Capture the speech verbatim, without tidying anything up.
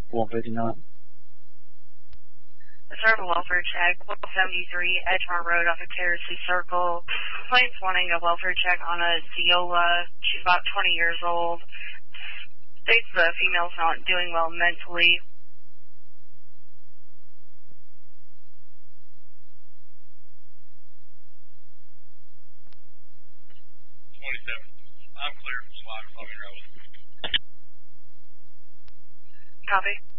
one fifty-nine. Serve a welfare check, one seventy-three Edgemont Road off of Terrace Circle. Client's wanting a welfare check on a Ziola. She's about twenty years old. States the female's not doing well mentally. twenty-seven. I'm clear for slide. Call me right. Copy.